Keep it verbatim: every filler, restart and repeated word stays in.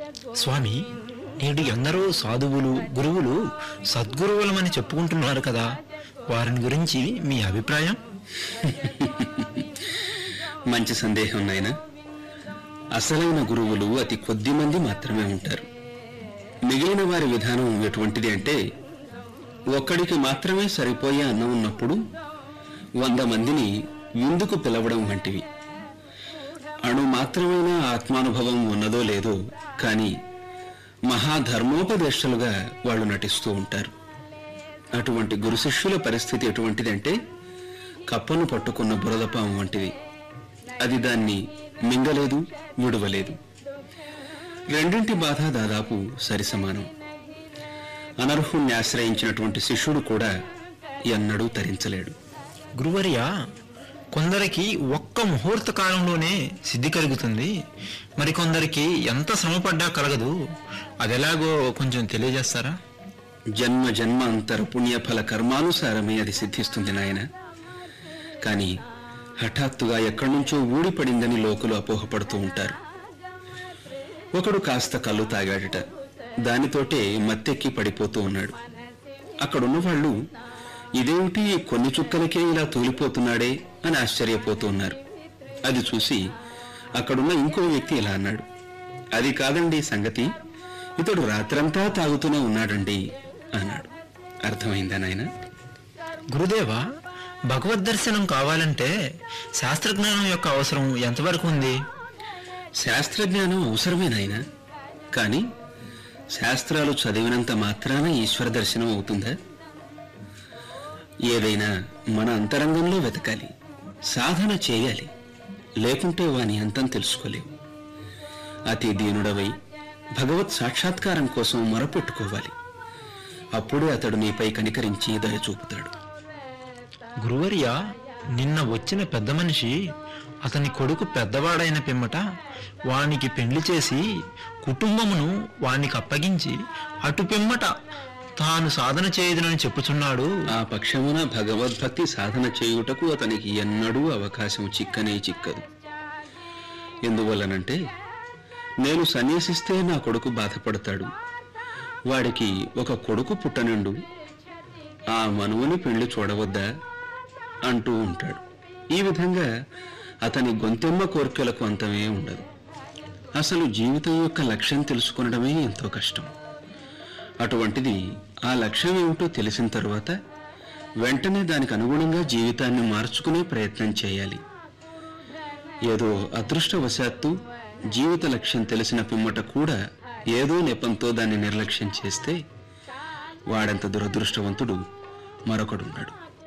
స్వామి, నేడు ఎందరో సాధువులు గురువులు సద్గురువులమని చెప్పుకుంటున్నారు కదా, వారిని గురించి మీ అభిప్రాయం? మంచి సందేహం నాయనా. అసలైన గురువులు అతి కొద్ది మంది మాత్రమే ఉంటారు. మిగిలిన వారి విధానం ఎటువంటిది అంటే, ఒక్కడికి మాత్రమే సరిపోయే అన్నం ఉన్నప్పుడు వంద మందిని విందుకు పిలవడం వంటివి. అణు మాత్రమైన ఆత్మానుభవం ఉన్నదో లేదో కానీ మహాధర్మోపదేశాలుగా వాళ్ళు నటిస్తూ ఉంటారు. అటువంటి గురు శిష్యుల పరిస్థితి ఎటువంటిదంటే, కప్పను పట్టుకున్న బురదపాము వంటిది. అది దాన్ని మింగలేదు, విడువలేదు. రెండింటి బాధ దాదాపు సరిసమానం. అనర్హుణ్ణి ఆశ్రయించినటువంటి శిష్యుడు కూడా ఎన్నడూ తరించలేడు. గురువర్య, కొందరికి ఒక్క ముహూర్త కాలంలోనే సిద్ధి కలుగుతుంది, మరికొందరికి ఎంత శ్రమపడ్డా కలగదు. అదెలాగో కొంచెం తెలియజేస్తారా? జన్మ జన్మాంతర పుణ్యఫల కర్మానుసారమే అది సిద్ధిస్తుంది నాయన. కానీ హఠాత్తుగా ఎక్కడి నుంచో ఊడిపడిందని లోకులు అపోహపడుతూ ఉంటారు. ఒకడు కాస్త కళ్ళు తాగాడట, దానితోటే మత్తెక్కి పడిపోతూ ఉన్నాడు. అక్కడున్న వాళ్ళు, ఇదేమిటి కొన్ని చుక్కలకే ఇలా తూలిపోతున్నాడే అని ఆశ్చర్యపోతూ ఉన్నారు. అది చూసి అక్కడున్న ఇంకో వ్యక్తి ఇలా అన్నాడు, అది కాదండి సంగతి, ఇతడు రాత్రంతా తాగుతూనే ఉన్నాడండి అన్నాడు. అర్థమైందా నాయన? గురుదేవా, భగవద్ దర్శనం కావాలంటే శాస్త్రజ్ఞానం యొక్క అవసరం ఎంతవరకు ఉంది? శాస్త్రజ్ఞానం అవసరమే నాయన. కానీ శాస్త్రాలు చదివినంత మాత్రాన ఈశ్వర దర్శనం అవుతుందా? ఏదైనా మన అంతరంగంలో వెతకాలి, సాధన చేయాలి. లేకుంటే వాని అంతం తెలుసుకోలేవు. అతి దీనుడవై భగవత్ సాక్షాత్కారం కోసం మొరపెట్టుకోవాలి. అప్పుడే అతడు నీపై కనికరించి దయ చూపుతాడు. గురువర్య, నిన్న వచ్చిన పెద్ద మనిషి అతని కొడుకు పెద్దవాడైన పిమ్మట వానికి పెండ్లి చేసి కుటుంబమును వానికి అప్పగించి అటు పిమ్మట తాను సాధన చేయదునని చెప్పుచున్నాడు. ఆ పక్షమున భగవద్భక్తి సాధన చేయుటకు అతనికి ఎన్నడూ అవకాశం చిక్కనే చిక్కదు. ఎందువల్లనంటే, నేను సన్యాసిస్తే నా కొడుకు బాధపడతాడు, వాడికి ఒక కొడుకు పుట్టనుండు, ఆ మనువుని పెళ్లి చూడవద్దా అంటూ ఉంటాడు. ఈ విధంగా అతని గొంతెమ్మ కోర్కెలకు అంతమే ఉండదు. అసలు జీవితం యొక్క లక్ష్యం తెలుసుకొనడమే ఎంతో కష్టం. అటువంటిది ఆ లక్ష్యం ఏమిటో తెలిసిన తరువాత వెంటనే దానికి అనుగుణంగా జీవితాన్ని మార్చుకునే ప్రయత్నం చేయాలి. ఏదో అదృష్టవశాత్తు జీవిత లక్ష్యం తెలిసిన పిమ్మట కూడా ఏదో నెపంతో దాన్ని నిర్లక్ష్యం చేస్తే వాడంత దురదృష్టవంతుడు మరొకడున్నాడు.